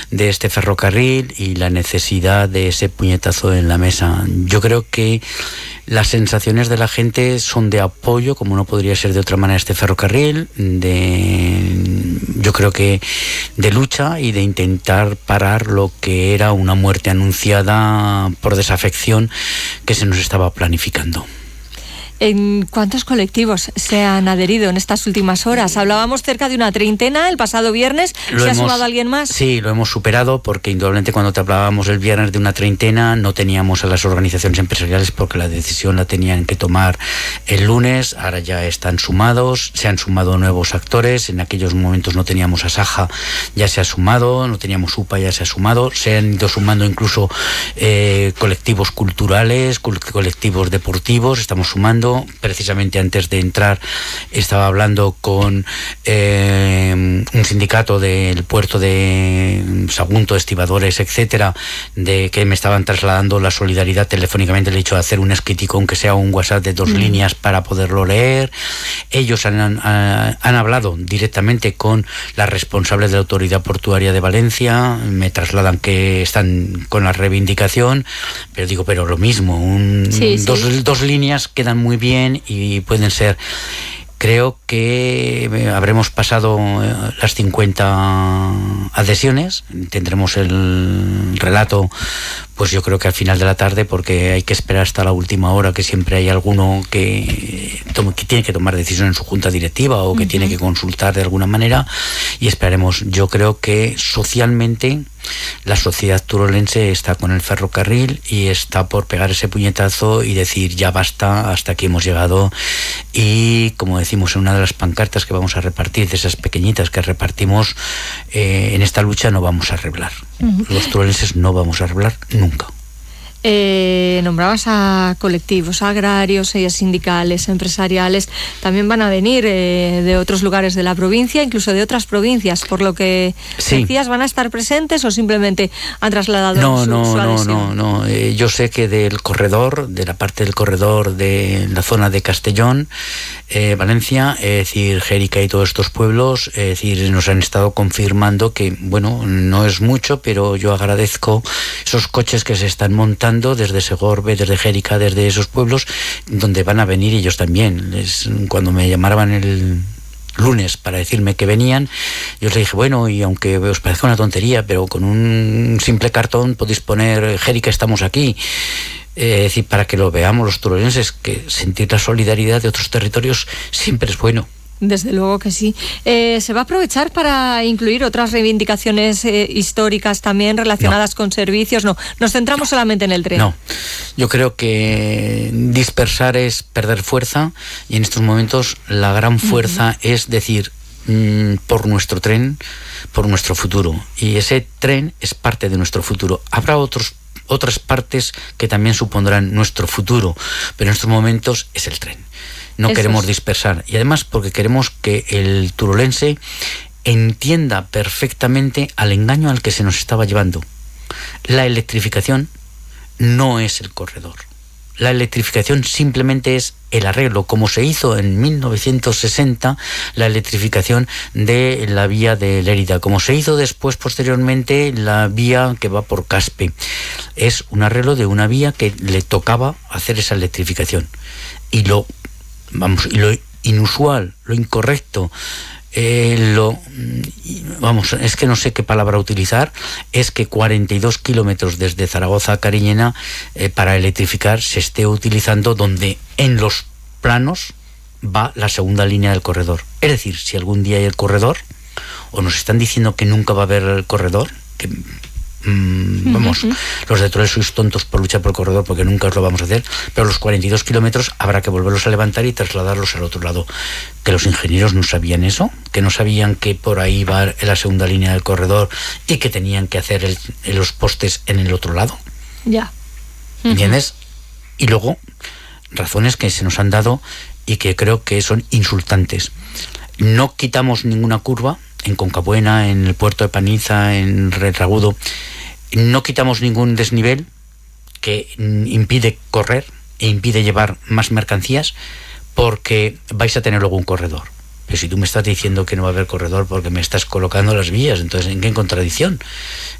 de este ferrocarril y la necesidad de ese puñetazo en la mesa. Yo creo que las sensaciones de la gente son de apoyo, como no podría ser de otra manera, este ferrocarril, yo creo que de lucha y de intentar parar lo que era una muerte anunciada por desafección que se nos estaba planificando. ¿En cuántos colectivos se han adherido en estas últimas horas? Hablábamos cerca de una treintena el pasado viernes. ¿Se ha sumado alguien más? Sí, lo hemos superado, porque indudablemente cuando te hablábamos el viernes de una treintena no teníamos a las organizaciones empresariales, porque la decisión la tenían que tomar el lunes. Ahora ya están sumados, se han sumado nuevos actores. En aquellos momentos no teníamos a Saja, ya se ha sumado, no teníamos UPA, ya se ha sumado. Se han ido sumando incluso colectivos culturales, colectivos deportivos, estamos sumando. Precisamente antes de entrar estaba hablando con un sindicato del puerto de Sagunto, estibadores, etcétera, de que me estaban trasladando la solidaridad telefónicamente. Le he dicho hacer un escritico, aunque sea un WhatsApp de 2 líneas para poderlo leer. Ellos han hablado directamente con la responsable de la Autoridad Portuaria de Valencia, me trasladan que están con la reivindicación, pero digo, pero lo mismo, dos líneas quedan muy bien y pueden ser. Creo que habremos pasado las 50 adhesiones, tendremos el relato, pues yo creo que al final de la tarde, porque hay que esperar hasta la última hora, que siempre hay alguno que tiene que tomar decisión en su junta directiva o que tiene que consultar de alguna manera, y esperaremos. Yo creo que socialmente la sociedad turolense está con el ferrocarril y está por pegar ese puñetazo y decir ya basta, hasta aquí hemos llegado. Y como decimos en una de las pancartas que vamos a repartir, de esas pequeñitas que repartimos, en esta lucha no vamos a arreglar. Los turolenses no vamos a arreglar nunca. Nombrabas a colectivos agrarios, sindicales, empresariales. También van a venir de otros lugares de la provincia, incluso de otras provincias, por lo que decías. ¿Van a estar presentes o simplemente han trasladado su adhesión? No. Yo sé que del corredor, de la parte del corredor de la zona de Castellón, Valencia, es decir, Jérica y todos estos pueblos, es decir, nos han estado confirmando que, bueno, no es mucho, pero yo agradezco esos coches que se están montando desde Segorbe, desde Jérica, desde esos pueblos, donde van a venir ellos también. Cuando me llamaban el lunes para decirme que venían, yo les dije, bueno, y aunque os parezca una tontería, pero con un simple cartón podéis poner Jérica, estamos aquí. Es decir, para que lo veamos los turolenses, que sentir la solidaridad de otros territorios siempre es bueno. Desde luego que sí. ¿Se va a aprovechar para incluir otras reivindicaciones históricas también relacionadas con servicios? No, nos centramos solamente en el tren. No, yo creo que dispersar es perder fuerza, y en estos momentos la gran fuerza es decir, por nuestro tren, por nuestro futuro. Y ese tren es parte de nuestro futuro. Habrá otras partes que también supondrán nuestro futuro, pero en estos momentos es el tren. No queremos dispersar, y además porque queremos que el turolense entienda perfectamente al engaño al que se nos estaba llevando. La electrificación no es el corredor. La electrificación simplemente es el arreglo, como se hizo en 1960, la electrificación de la vía de Lérida, como se hizo después, posteriormente, la vía que va por Caspe. Es un arreglo de una vía que le tocaba hacer esa electrificación. Y lo inusual, lo incorrecto, es que no sé qué palabra utilizar, es que 42 kilómetros desde Zaragoza a Cariñena para electrificar se esté utilizando donde en los planos va la segunda línea del corredor. Es decir, si algún día hay el corredor, o nos están diciendo que nunca va a haber el corredor, que los de Teruel sois tontos por luchar por el corredor, porque nunca os lo vamos a hacer, pero los 42 kilómetros habrá que volverlos a levantar y trasladarlos al otro lado. Que los ingenieros no sabían eso, que no sabían que por ahí va la segunda línea del corredor y que tenían que hacer los postes en el otro lado. Ya. ¿Entiendes? Y luego, razones que se nos han dado y que creo que son insultantes. No quitamos ninguna curva en Concabuena, en el puerto de Paniza, en Retragudo. No quitamos ningún desnivel que impide correr e impide llevar más mercancías, porque vais a tener luego un corredor. Pero si tú me estás diciendo que no va a haber corredor porque me estás colocando las vías, entonces ¿en qué contradicción?